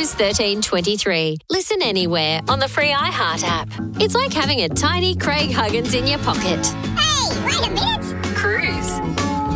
Cruise 1323. Listen anywhere on the free iHeart app. It's like having a tiny Craig Huggins in your pocket.